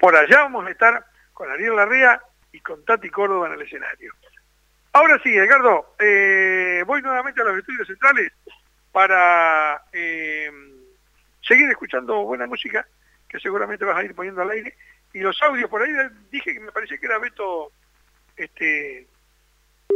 Por allá vamos a estar con Ariel Larrea y con Tati Córdoba en el escenario. Ahora sí, Edgardo, voy nuevamente a los estudios centrales para seguir escuchando buena música, que seguramente vas a ir poniendo al aire. Y los audios por ahí, dije que me parecía que era Beto